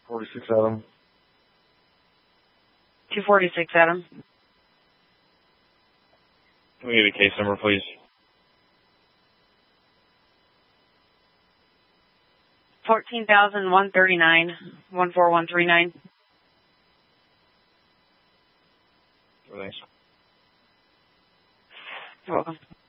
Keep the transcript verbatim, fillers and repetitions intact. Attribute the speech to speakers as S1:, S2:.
S1: forty-six Adam.
S2: two forty-six Adam.
S1: Can we get a case number, please?
S2: fourteen thousand one thirty-nine, one four one three nine.
S1: Thanks.
S2: You're welcome.